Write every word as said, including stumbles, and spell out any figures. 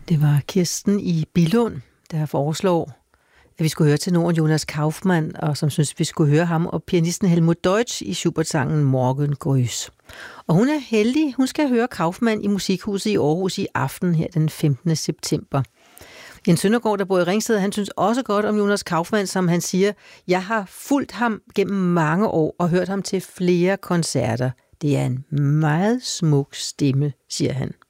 Det var Kirsten i Billund, der foreslår, at vi skulle høre tenoren Jonas Kaufmann, og som synes, vi skulle høre ham, og pianisten Helmut Deutsch i Schubert-sangen Morgengrøs. Og hun er heldig, hun skal høre Kaufmann i Musikhuset i Aarhus i aften her den femtende september. Jens Søndergaard, der bor i Ringsted, han synes også godt om Jonas Kaufmann, som han siger, jeg har fulgt ham gennem mange år og hørt ham til flere koncerter. Det er en meget smuk stemme, siger han.